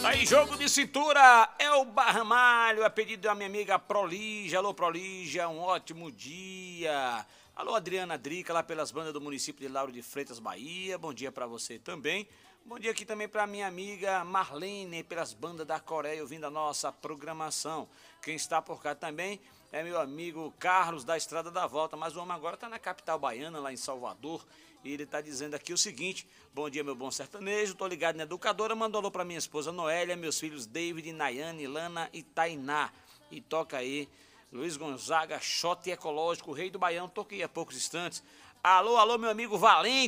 Tá aí, jogo de cintura, é o Barramalho, a pedido da minha amiga Prolígia. Alô, Prolígia, um ótimo dia. Alô, Adriana Drica, lá pelas bandas do município de Lauro de Freitas, Bahia. Bom dia pra você também. Bom dia aqui também pra minha amiga Marlene, pelas bandas da Coreia, ouvindo a nossa programação. Quem está por cá também é meu amigo Carlos, da Estrada da Volta, mas o homem agora tá na capital baiana, lá em Salvador. E ele tá dizendo aqui o seguinte: bom dia, meu bom sertanejo, tô ligado na educadora, mandou alô pra minha esposa Noélia, meus filhos David, Nayane, Lana e Tainá. E toca aí Luiz Gonzaga, Shot Ecológico, Rei do Baião, toquei há poucos instantes. Alô, alô, meu amigo Valente.